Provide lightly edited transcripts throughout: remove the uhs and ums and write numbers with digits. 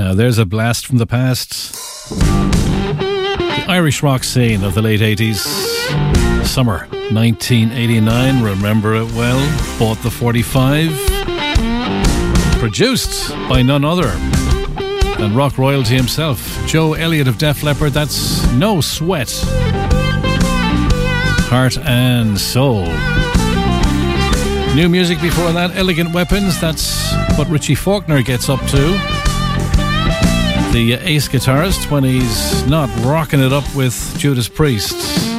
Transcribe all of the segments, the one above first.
Now there's a blast from the past. The Irish rock scene of the late 80s. Summer 1989, remember it well. Bought the 45. Produced by none other than rock royalty himself, Joe Elliott of Def Leppard. That's No Sweat. Heart and Soul. New music before that, Elegant Weapons. That's what Richie Faulkner gets up to. The ace guitarist when he's not rocking it up with Judas Priest.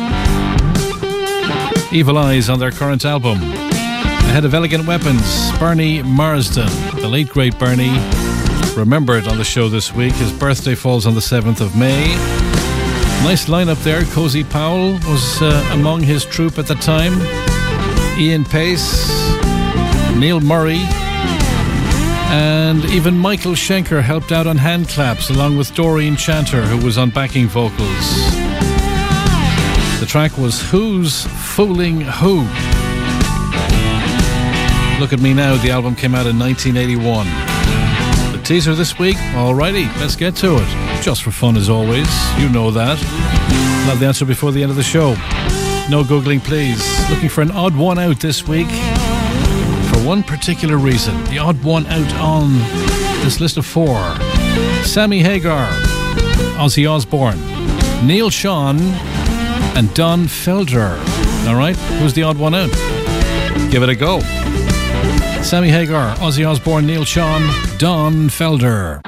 Evil Eyes on their current album. Ahead of Elegant Weapons, Bernie Marsden, the late great Bernie, remembered on the show this week. His birthday falls on the 7th of May. Nice lineup there. Cozy Powell was among his troupe at the time. Ian Pace, Neil Murray, and even Michael Schenker helped out on hand claps along with Doreen Chanter, who was on backing vocals. The track was Who's Fooling Who? Look at Me Now, the album came out in 1981. The teaser this week, alrighty, let's get to it. Just for fun as always, you know that. I'll have the answer before the end of the show. No Googling, please. Looking for an odd one out this week. For one particular reason. The odd one out on this list of 4. Sammy Hagar, Ozzy Osbourne, Neil Schon, and Don Felder. Alright, who's the odd one out? Give it a go. Sammy Hagar, Ozzy Osbourne, Neil Schon, Don Felder.